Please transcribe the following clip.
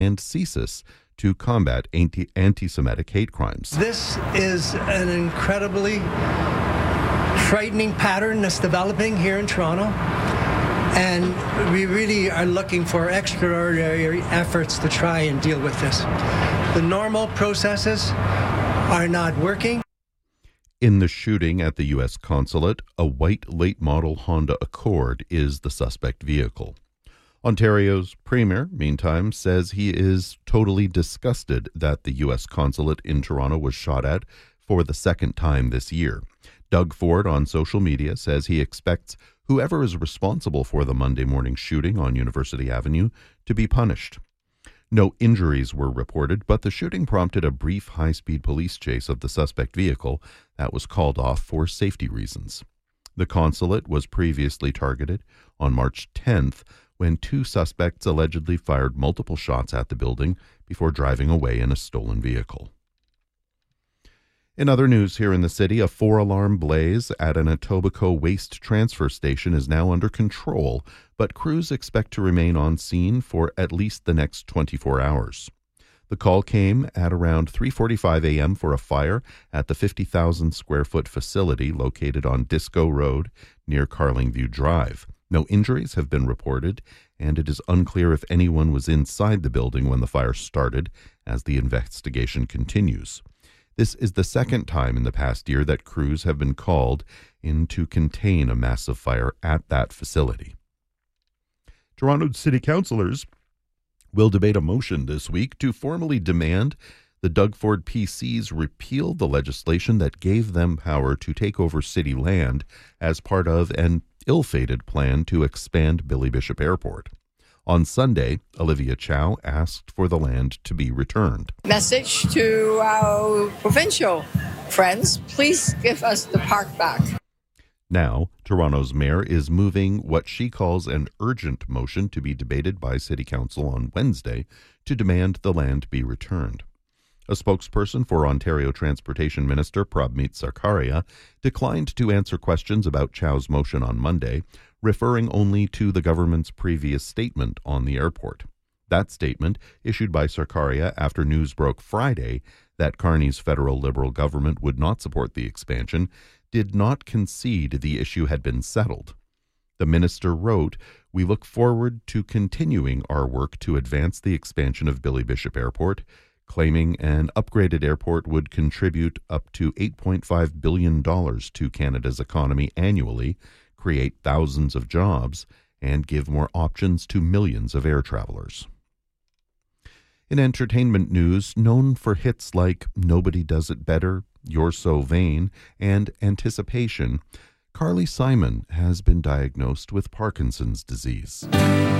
and CSIS to combat anti-Semitic hate crimes. This is an incredibly frightening pattern that's developing here in Toronto, and we really are looking for extraordinary efforts to try and deal with this. The normal processes are not working. In the shooting at the U.S. consulate, a white late-model Honda Accord is the suspect vehicle. Ontario's premier, meantime, says he is totally disgusted that the U.S. consulate in Toronto was shot at for the second time this year. Doug Ford on social media says he expects whoever is responsible for the Monday morning shooting on University Avenue to be punished. No injuries were reported, but the shooting prompted a brief high-speed police chase of the suspect vehicle that was called off for safety reasons. The consulate was previously targeted on March 10th when two suspects allegedly fired multiple shots at the building before driving away in a stolen vehicle. In other news here in the city, a 4-alarm blaze at an Etobicoke waste transfer station is now under control, but crews expect to remain on scene for at least the next 24 hours. The call came at around 3:45 a.m. for a fire at the 50,000 square foot facility located on Disco Road near Carlingview Drive. No injuries have been reported, and it is unclear if anyone was inside the building when the fire started, as the investigation continues. This is the second time in the past year that crews have been called in to contain a massive fire at that facility. Toronto City Councillors will debate a motion this week to formally demand the Doug Ford PCs repeal the legislation that gave them power to take over city land as part of an ill-fated plan to expand Billy Bishop Airport. On Sunday, Olivia Chow asked for the land to be returned. Message to our provincial friends, please give us the park back. Now, Toronto's mayor is moving what she calls an urgent motion to be debated by City Council on Wednesday to demand the land be returned. A spokesperson for Ontario Transportation Minister Prabmeet Sarkaria declined to answer questions about Chow's motion on Monday, referring only to the government's previous statement on the airport. That statement, issued by Sarkaria after news broke Friday that Carney's federal Liberal government would not support the expansion, did not concede the issue had been settled. The minister wrote, "We look forward to continuing our work to advance the expansion of Billy Bishop Airport," claiming an upgraded airport would contribute up to $8.5 billion to Canada's economy annually, create thousands of jobs, and give more options to millions of air travelers. In entertainment news, known for hits like Nobody Does It Better, You're So Vain, and Anticipation, Carly Simon has been diagnosed with Parkinson's disease.